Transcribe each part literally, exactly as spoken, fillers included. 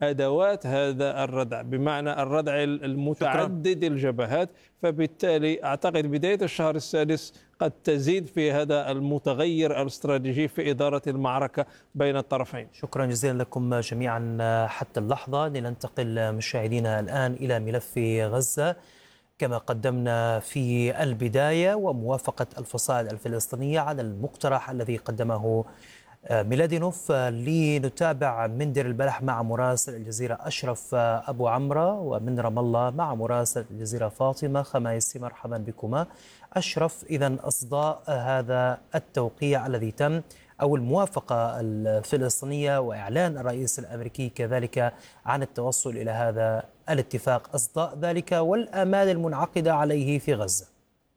أدوات هذا الردع، بمعنى الردع المتعدد الجبهات. فبالتالي أعتقد بداية الشهر السادس قد تزيد في هذا المتغير الاستراتيجي في إدارة المعركة بين الطرفين. شكرا جزيلا لكم جميعا حتى اللحظة. لننتقل مشاهدينا الآن إلى ملف غزة. كما قدمنا في البداية وموافقة الفصائل الفلسطينية على المقترح الذي قدمه ميلادينوف، لنتابع من دير البلح مع مراسل الجزيرة أشرف أبو عمرة، ومن رام الله مع مراسل الجزيرة فاطمة خمايسي. مرحبا بكما. أشرف، إذن أصداء هذا التوقيع الذي تم أو الموافقة الفلسطينية وإعلان الرئيس الأمريكي كذلك عن التوصل إلى هذا الاتفاق، أصداء ذلك والآمال المنعقدة عليه في غزة.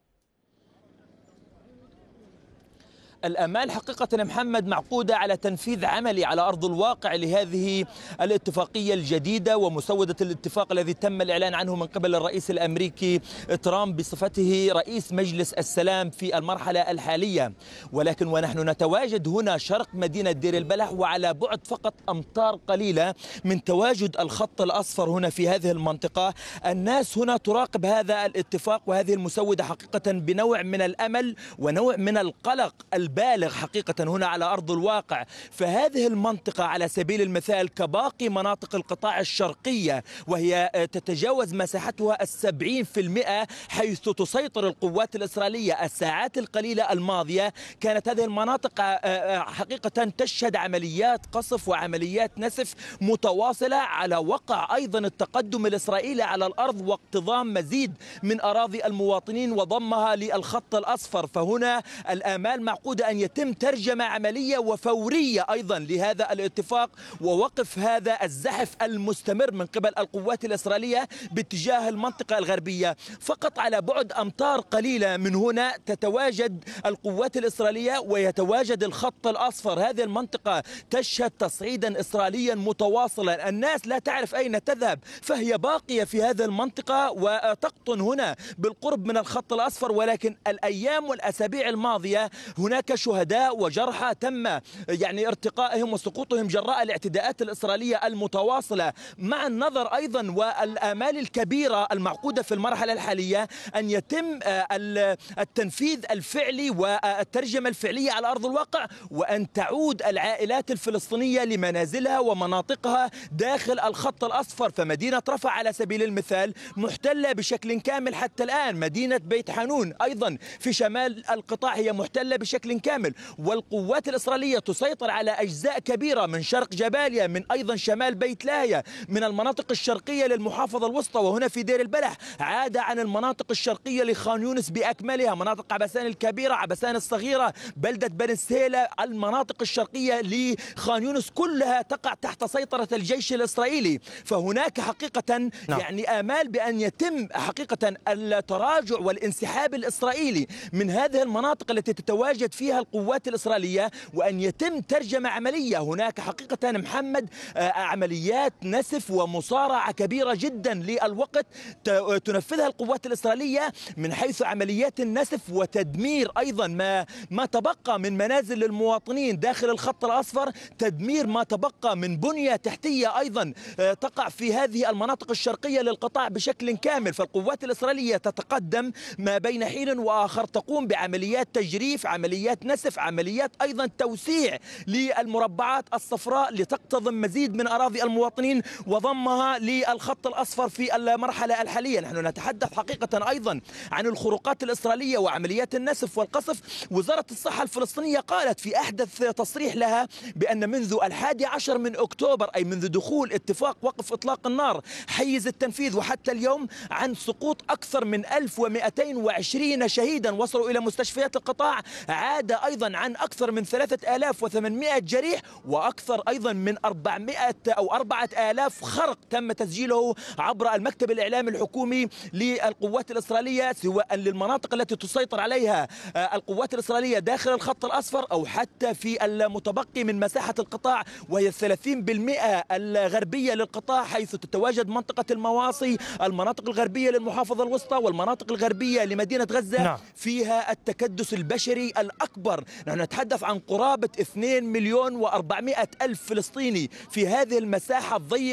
الآمال حقيقة محمد معقودة على تنفيذ عملي على أرض الواقع لهذه الاتفاقية الجديدة ومسودة الاتفاق الذي تم الإعلان عنه من قبل الرئيس الأمريكي ترامب بصفته رئيس مجلس السلام في المرحلة الحالية. ولكن ونحن نتواجد هنا شرق مدينة دير البلح وعلى بعد فقط أمتار قليلة من تواجد الخط الأصفر هنا في هذه المنطقة، الناس هنا تراقب هذا الاتفاق وهذه المسودة حقيقة بنوع من الأمل ونوع من القلق بالغ حقيقة هنا على أرض الواقع. فهذه المنطقة على سبيل المثال كباقي مناطق القطاع الشرقية، وهي تتجاوز مساحتها السبعين في المئة، حيث تسيطر القوات الإسرائيلية. الساعات القليلة الماضية كانت هذه المناطق حقيقة تشهد عمليات قصف وعمليات نسف متواصلة على وقع أيضا التقدم الإسرائيلي على الأرض واقتضام مزيد من أراضي المواطنين وضمها للخط الأصفر. فهنا الآمال معقودة أن يتم ترجمة عملية وفورية أيضا لهذا الاتفاق ووقف هذا الزحف المستمر من قبل القوات الإسرائيلية باتجاه المنطقة الغربية. فقط على بعد أمتار قليلة من هنا تتواجد القوات الإسرائيلية ويتواجد الخط الأصفر. هذه المنطقة تشهد تصعيدا إسرائيليا متواصلا، الناس لا تعرف أين تذهب، فهي باقية في هذه المنطقة وتقطن هنا بالقرب من الخط الأصفر. ولكن الأيام والأسابيع الماضية هناك شهداء وجرحى تم يعني ارتقائهم وسقوطهم جراء الاعتداءات الإسرائيلية المتواصلة، مع النظر أيضا والآمال الكبيرة المعقودة في المرحلة الحالية أن يتم التنفيذ الفعلي والترجمة الفعلية على أرض الواقع، وأن تعود العائلات الفلسطينية لمنازلها ومناطقها داخل الخط الأصفر. فمدينة رفح على سبيل المثال محتلة بشكل كامل حتى الآن، مدينة بيت حانون أيضا في شمال القطاع هي محتلة بشكل كامل، والقوات الإسرائيلية تسيطر على أجزاء كبيرة من شرق جباليا، من أيضا شمال بيت لاهيا، من المناطق الشرقية للمحافظة الوسطى. وهنا في دير البلح عاد عن المناطق الشرقية لخان يونس بأكملها، مناطق عبسان الكبيرة، عبسان الصغيرة، بلدة بني سهيلة، المناطق الشرقية لخان يونس كلها تقع تحت سيطرة الجيش الإسرائيلي. فهناك حقيقة نعم. يعني آمال بأن يتم حقيقة التراجع والانسحاب الإسرائيلي من هذه المناطق التي تتواجد فيها القوات الإسرائيلية، وأن يتم ترجمة عملية. هناك حقيقة محمد عمليات نسف ومصارعة كبيرة جدا للوقت تنفذها القوات الإسرائيلية من حيث عمليات النسف وتدمير أيضا ما ما تبقى من منازل للمواطنين داخل الخط الأصفر، تدمير ما تبقى من بنية تحتية أيضا تقع في هذه المناطق الشرقية للقطاع بشكل كامل. فالقوات الإسرائيلية تتقدم ما بين حين وآخر، تقوم بعمليات تجريف، عمليات نسف، عمليات أيضا توسيع للمربعات الصفراء لتقتضم مزيد من أراضي المواطنين وضمها للخط الأصفر في المرحلة الحالية. نحن نتحدث حقيقة أيضا عن الخروقات الإسرائيلية وعمليات النسف والقصف. وزارة الصحة الفلسطينية قالت في أحدث تصريح لها بأن منذ الحادي عشر من أكتوبر، أي منذ دخول اتفاق وقف إطلاق النار حيز التنفيذ وحتى اليوم، عن سقوط أكثر من ألف ومئتين وعشرين شهيدا وصلوا إلى مستشفيات القطاع، عاد أيضا عن أكثر من ثلاثة آلاف وثمانمئة جريح، وأكثر أيضا من أربعمئة أو أربعة آلاف خرق تم تسجيله عبر المكتب الإعلامي الحكومي للقوات الإسرائيلية، سواء للمناطق التي تسيطر عليها القوات الإسرائيلية داخل الخط الأصفر أو حتى في المتبقي من مساحة القطاع، وهي الثلاثين بالمئة الغربية للقطاع، حيث تتواجد منطقة المواصي، المناطق الغربية للمحافظة الوسطى والمناطق الغربية لمدينة غزة نعم. فيها التكدس البشري الأكبر. نحن نتحدث عن قرابة اثنين مليون وأربعمئة ألف فلسطيني في هذه المساحة الضيقة